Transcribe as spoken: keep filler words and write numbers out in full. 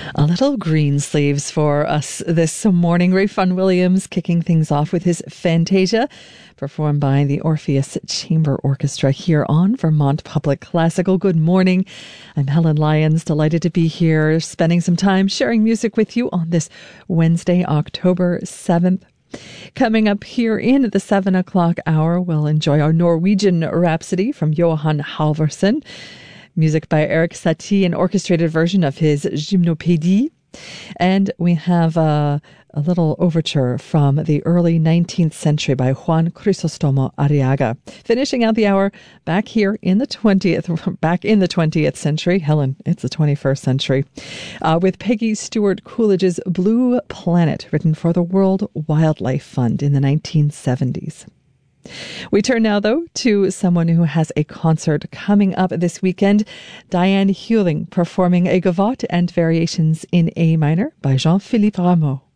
A little Greensleeves for us this morning. Rayfun Williams kicking things off with his Fantasia, performed by the Orpheus Chamber Orchestra here on Vermont Public Classical. Good morning. I'm Helen Lyons, delighted to be here, spending some time sharing music with you on this Wednesday, October seventh. Coming up here in the seven o'clock hour, we'll enjoy our Norwegian Rhapsody from Johan Halvorsen. Music by Erik Satie, an orchestrated version of his Gymnopédie. And we have a, a little overture from the early nineteenth century by Juan Crisostomo Arriaga. Finishing out the hour back here in the twentieth, back in the twentieth century. Helen, it's the twenty-first century. Uh, with Peggy Stewart Coolidge's Blue Planet, written for the World Wildlife Fund in the nineteen seventies. We turn now, though, to someone who has a concert coming up this weekend. Diane Huling performing a gavotte and variations in A minor by Jean-Philippe Rameau.